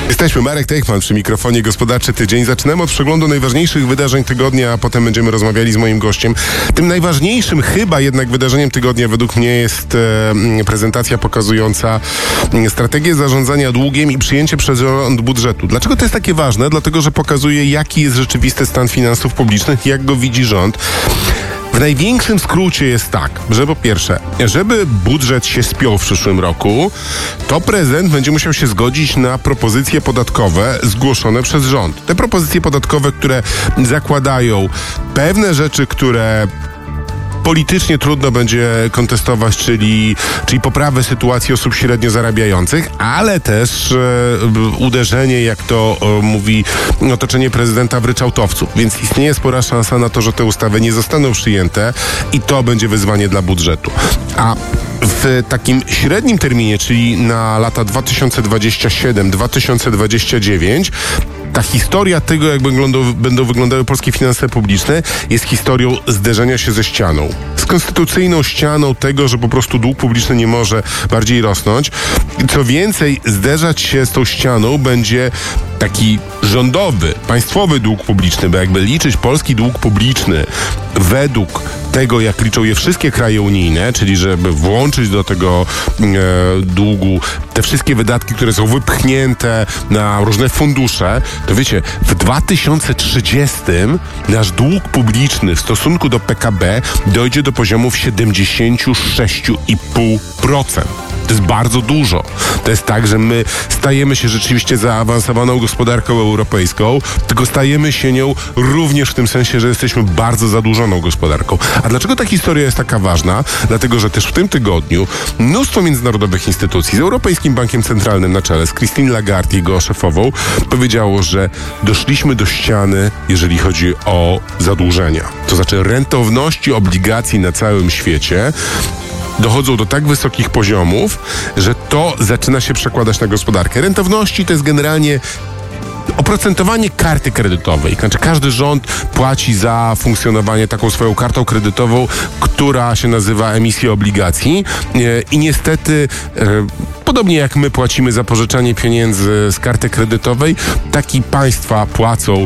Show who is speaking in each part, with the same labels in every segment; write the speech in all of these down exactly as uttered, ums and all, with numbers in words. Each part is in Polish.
Speaker 1: Jesteśmy, Marek Teichman przy mikrofonie Gospodarczy Tydzień. Zaczynamy od przeglądu najważniejszych wydarzeń tygodnia, a potem będziemy rozmawiali z moim gościem. Tym najważniejszym chyba jednak wydarzeniem tygodnia według mnie jest e, prezentacja pokazująca strategię zarządzania długiem i przyjęcie przez rząd budżetu. Dlaczego to jest takie ważne? Dlatego, że pokazuje, jaki jest rzeczywisty stan finansów publicznych, jak go widzi rząd. W największym skrócie jest tak, że po pierwsze, żeby budżet się spiął w przyszłym roku, to prezydent będzie musiał się zgodzić na propozycje podatkowe zgłoszone przez rząd. Te propozycje podatkowe, które zakładają pewne rzeczy, które politycznie trudno będzie kontestować, czyli, czyli poprawę sytuacji osób średnio zarabiających, ale też e, uderzenie, jak to e, mówi otoczenie prezydenta, w ryczałtowców. Więc istnieje spora szansa na to, że te ustawy nie zostaną przyjęte i to będzie wyzwanie dla budżetu. A w takim średnim terminie, czyli na lata dwa tysiące dwudziesty siódmy do dwa tysiące dwudziestego dziewiątego, ta historia tego, jak będą, będą wyglądały polskie finanse publiczne, jest historią zderzenia się ze ścianą. Z konstytucyjną ścianą tego, że po prostu dług publiczny nie może bardziej rosnąć. Co więcej, zderzać się z tą ścianą będzie taki rządowy, państwowy dług publiczny, bo jakby liczyć polski dług publiczny według tego, jak liczą je wszystkie kraje unijne, czyli żeby włączyć do tego e, długu te wszystkie wydatki, które są wypchnięte na różne fundusze, to wiecie, w dwa tysiące trzydziestym nasz dług publiczny w stosunku do P K B dojdzie do poziomów siedemdziesiąt sześć i pół procent. To jest bardzo dużo. To jest tak, że my stajemy się rzeczywiście zaawansowaną gospodarką europejską, tylko stajemy się nią również w tym sensie, że jesteśmy bardzo zadłużoną gospodarką. A dlaczego ta historia jest taka ważna? Dlatego, że też w tym tygodniu mnóstwo międzynarodowych instytucji z Europejskim Bankiem Centralnym na czele, z Christine Lagarde, jego szefową, powiedziało, że doszliśmy do ściany, jeżeli chodzi o zadłużenia. To znaczy rentowności obligacji na całym świecie dochodzą do tak wysokich poziomów, że to zaczyna się przekładać na gospodarkę. Rentowności to jest generalnie oprocentowanie karty kredytowej. Znaczy każdy rząd płaci za funkcjonowanie taką swoją kartą kredytową, która się nazywa emisja obligacji i niestety podobnie jak my płacimy za pożyczanie pieniędzy z karty kredytowej, tak i państwa płacą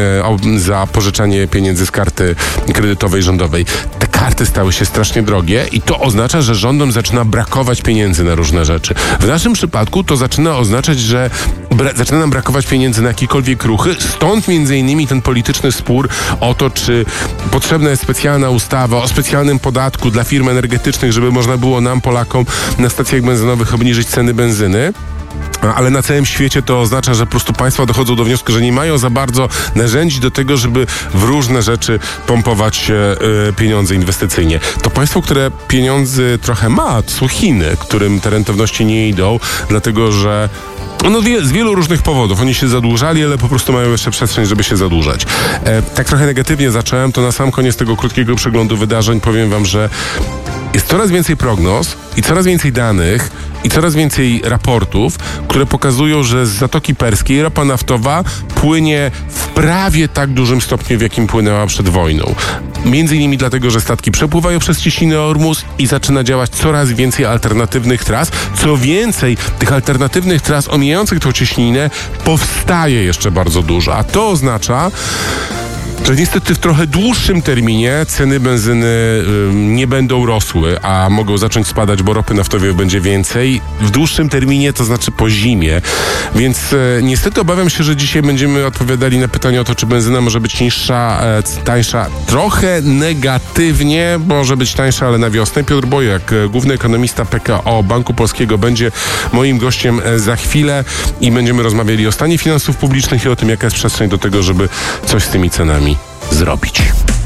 Speaker 1: za pożyczanie pieniędzy z karty kredytowej rządowej. Te karty stały się strasznie drogie i to oznacza, że rządom zaczyna brakować pieniędzy na różne rzeczy. W naszym przypadku to zaczyna oznaczać, że bra- zaczyna nam brakować pieniędzy na jakiekolwiek ruchy, stąd między innymi ten polityczny spór o to, czy potrzebna jest specjalna ustawa o specjalnym podatku dla firm energetycznych, żeby można było nam, Polakom, na stacjach benzynowych obniżyć ceny benzyny. Ale na całym świecie to oznacza, że po prostu państwa dochodzą do wniosku, że nie mają za bardzo narzędzi do tego, żeby w różne rzeczy pompować e, pieniądze inwestycyjnie. To państwo, które pieniądze trochę ma, to są Chiny, którym te rentowności nie idą, dlatego że no wie, z wielu różnych powodów. Oni się zadłużali, ale po prostu mają jeszcze przestrzeń, żeby się zadłużać. E, tak trochę negatywnie zacząłem, to na sam koniec tego krótkiego przeglądu wydarzeń powiem wam, że jest coraz więcej prognoz i coraz więcej danych i coraz więcej raportów, które pokazują, że z Zatoki Perskiej ropa naftowa płynie w prawie tak dużym stopniu, w jakim płynęła przed wojną. Między innymi dlatego, że statki przepływają przez cieśninę Ormus i zaczyna działać coraz więcej alternatywnych tras. Co więcej, tych alternatywnych tras omijających tą cieśninę powstaje jeszcze bardzo dużo, a to oznacza, że niestety w trochę dłuższym terminie ceny benzyny y, nie będą rosły, a mogą zacząć spadać, bo ropy naftowej będzie więcej. W dłuższym terminie, to znaczy po zimie. Więc y, niestety obawiam się, że dzisiaj będziemy odpowiadali na pytanie o to, czy benzyna może być niższa, e, tańsza. Trochę negatywnie, może być tańsza, ale na wiosnę. Piotr Bojek, główny ekonomista P K O Banku Polskiego, będzie moim gościem za chwilę i będziemy rozmawiali o stanie finansów publicznych i o tym, jaka jest przestrzeń do tego, żeby coś z tymi cenami zrobić.